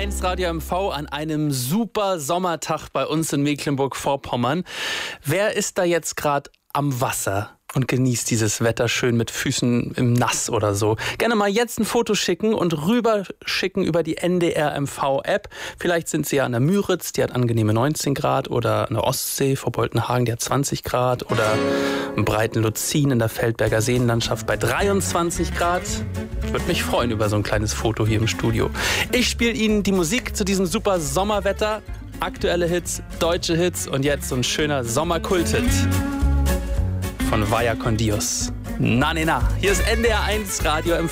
1 Radio MV an einem super Sommertag bei uns in Mecklenburg-Vorpommern. Wer ist da jetzt gerade am Wasser und genießt dieses Wetter schön mit Füßen im Nass oder so? Gerne mal jetzt ein Foto schicken und rüber schicken über die NDR MV-App. Vielleicht sind Sie ja an der Müritz, die hat angenehme 19 Grad, oder an der Ostsee vor Boltenhagen, die hat 20 Grad, oder im Breiten-Luzin in der Feldberger Seenlandschaft bei 23 Grad. Ich würde mich freuen über so ein kleines Foto hier im Studio. Ich spiele Ihnen die Musik zu diesem super Sommerwetter. Aktuelle Hits, deutsche Hits und jetzt so ein schöner Sommerkult-Hit von Vaya con Dios. Na, ne, na. Hier ist NDR 1 Radio MV.